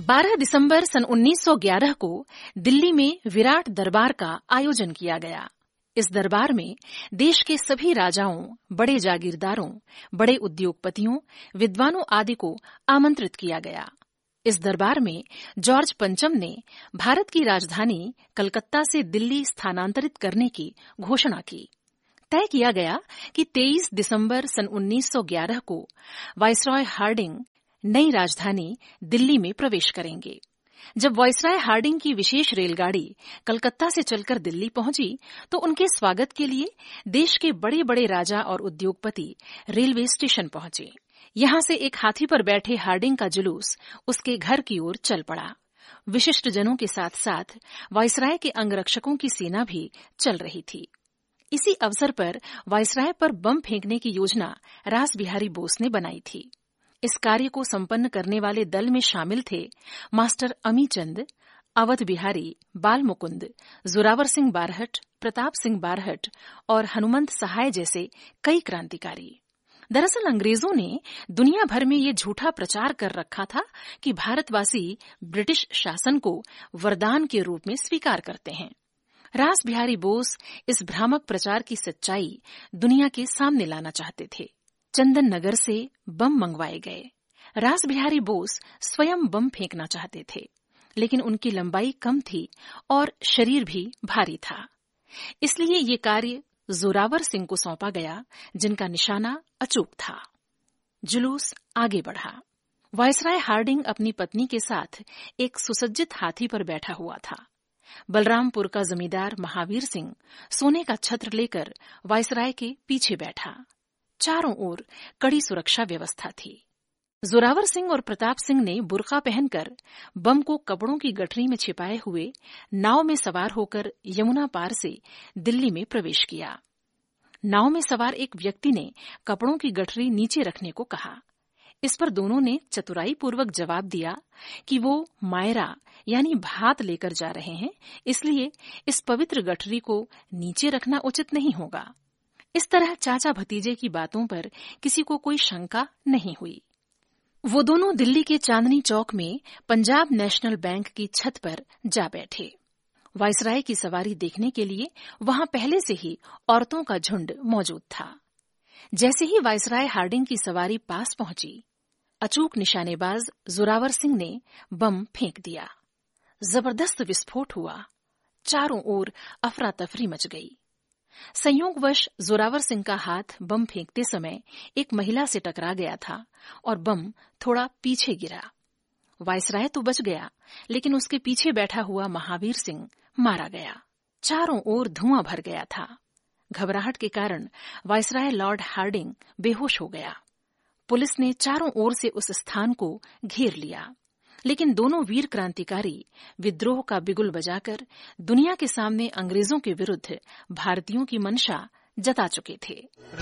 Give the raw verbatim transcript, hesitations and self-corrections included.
बारह दिसंबर सन उन्नीस सौ ग्यारह को दिल्ली में विराट दरबार का आयोजन किया गया। इस दरबार में देश के सभी राजाओं, बड़े जागीरदारों, बड़े उद्योगपतियों, विद्वानों आदि को आमंत्रित किया गया। इस दरबार में जॉर्ज पंचम ने भारत की राजधानी कलकत्ता से दिल्ली स्थानांतरित करने की घोषणा की। तय किया गया कि तेईस दिसंबर सन उन्नीस सौ ग्यारह को वायसराय हार्डिंग नई राजधानी दिल्ली में प्रवेश करेंगे। जब वायसराय हार्डिंग की विशेष रेलगाड़ी कलकत्ता से चलकर दिल्ली पहुंची तो उनके स्वागत के लिए देश के बड़े बड़े राजा और उद्योगपति रेलवे स्टेशन पहुंचे। यहां से एक हाथी पर बैठे हार्डिंग का जुलूस उसके घर की ओर चल पड़ा। विशिष्ट जनों के साथ साथ वायसराय के अंगरक्षकों की सेना भी चल रही थी। इसी अवसर पर वायसराय पर बम फेंकने की योजना रास बिहारी बोस ने बनाई थी। इस कार्य को संपन्न करने वाले दल में शामिल थे मास्टर अमीचंद, अवध बिहारी, बाल मुकुंद, जोरावर सिंह बारहट, प्रताप सिंह बारहट और हनुमंत सहाय जैसे कई क्रांतिकारी। दरअसल अंग्रेजों ने दुनिया भर में ये झूठा प्रचार कर रखा था कि भारतवासी ब्रिटिश शासन को वरदान के रूप में स्वीकार करते हैं। रास बिहारी बोस इस भ्रामक प्रचार की सच्चाई दुनिया के सामने लाना चाहते थे। चंदन नगर से बम मंगवाए गए। रास बिहारी बोस स्वयं बम फेंकना चाहते थे, लेकिन उनकी लंबाई कम थी और शरीर भी भारी था। इसलिए ये कार्य जोरावर सिंह को सौंपा गया, जिनका निशाना अचूक था। जुलूस आगे बढ़ा। वायसराय हार्डिंग अपनी पत्नी के साथ एक सुसज्जित हाथी पर बैठा हुआ था। बलरामपुर का जमींदार महावीर सिंह सोने का छत्र लेकर वायसराय के पीछे बैठा। चारों ओर कड़ी सुरक्षा व्यवस्था थी। जोरावर सिंह और प्रताप सिंह ने बुर्का पहनकर बम को कपड़ों की गठरी में छिपाए हुए नाव में सवार होकर यमुना पार से दिल्ली में प्रवेश किया। नाव में सवार एक व्यक्ति ने कपड़ों की गठरी नीचे रखने को कहा। इस पर दोनों ने चतुराई पूर्वक जवाब दिया कि वो मायरा यानी भात लेकर जा रहे हैं, इसलिए इस पवित्र गठरी को नीचे रखना उचित नहीं होगा। इस तरह चाचा भतीजे की बातों पर किसी को कोई शंका नहीं हुई। वो दोनों दिल्ली के चांदनी चौक में पंजाब नेशनल बैंक की छत पर जा बैठे। वायसराय की सवारी देखने के लिए वहां पहले से ही औरतों का झुंड मौजूद था। जैसे ही वायसराय हार्डिंग की सवारी पास पहुंची, अचूक निशानेबाज जोरावर सिंह ने बम फेंक दिया। जबरदस्त विस्फोट हुआ। चारों ओर अफरा तफरी मच गई। संयोगवश जोरावर सिंह का हाथ बम फेंकते समय एक महिला से टकरा गया था और बम थोड़ा पीछे गिरा। वायसराय तो बच गया, लेकिन उसके पीछे बैठा हुआ महावीर सिंह मारा गया। चारों ओर धुआं भर गया था। घबराहट के कारण वायसराय लॉर्ड हार्डिंग बेहोश हो गया। पुलिस ने चारों ओर से उस स्थान को घेर लिया, लेकिन दोनों वीर क्रांतिकारी विद्रोह का बिगुल बजाकर दुनिया के सामने अंग्रेजों के विरुद्ध भारतीयों की मंशा जता चुके थे।